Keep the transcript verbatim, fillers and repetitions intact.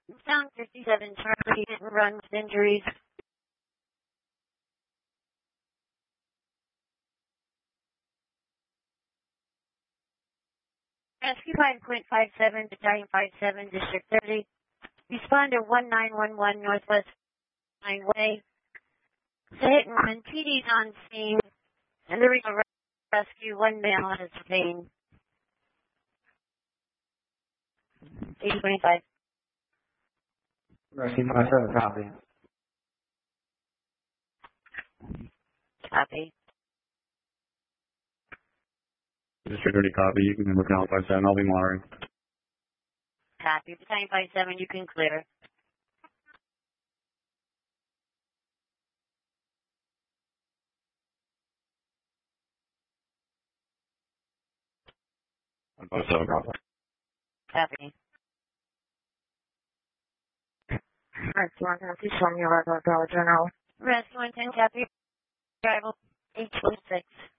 Sound fifty-seven, Charlie, hit and run with injuries. Rescue five point five seven, Battalion five seven, District thirty. Responder one nine one one, Northwest nine Way. The hit and run, P D's on scene, and the regional rescue, one male has pain. eighty twenty-five. Rescue five seven, copy. Copy. District thirty, copy. You can look out five seven. I'll be monitoring. Copy. Battalion five seven, you can clear. five seven, copy. Copy. Rescue one ten, please show me your regular Dollar General. Rescue one ten, copy. Arrival eight twenty-six.